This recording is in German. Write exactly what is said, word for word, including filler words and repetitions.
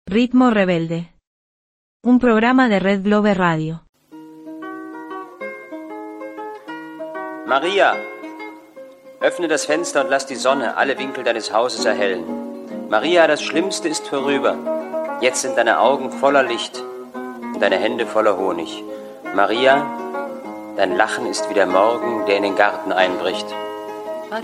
Ritmo Rebelde. Un programa de Red Globe Radio. Maria, öffne das Fenster und lass die Sonne alle Winkel deines Hauses erhellen. Maria, das Schlimmste ist vorüber. Jetzt sind deine Augen voller Licht und deine Hände voller Honig. Maria, dein Lachen ist wie der Morgen, der in den Garten einbricht.